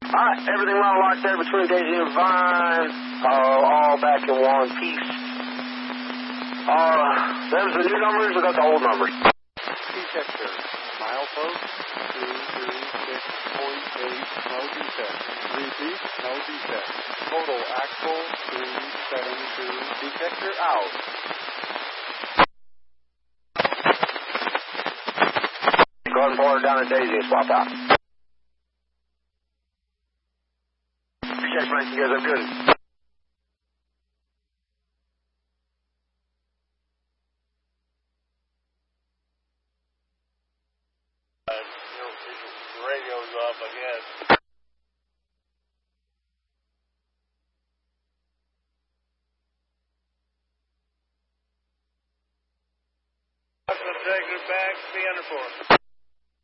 Alright, everything well locked there between Daisy and Vine. All back in one piece. Those the new numbers, I got the old numbers. Detector, milepost 236.8, no defect. Repeat, no defect. Total axle 272, detector out. Go ahead and pull her down to Daisy and swap out. Appreciate you, man. You guys are good. The radio's up, I guess. Take her back, be under 4.